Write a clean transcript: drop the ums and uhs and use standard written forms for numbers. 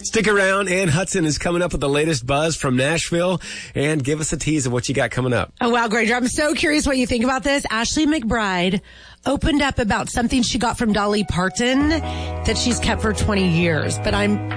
Stick around. Ann Hudson is coming up with the latest buzz from Nashville. And give us a tease of what you got coming up. Oh, wow, Granger. I'm so curious what you think about this. Ashley McBryde opened up about something she got from Dolly Parton that she's kept for 20 years. But I'm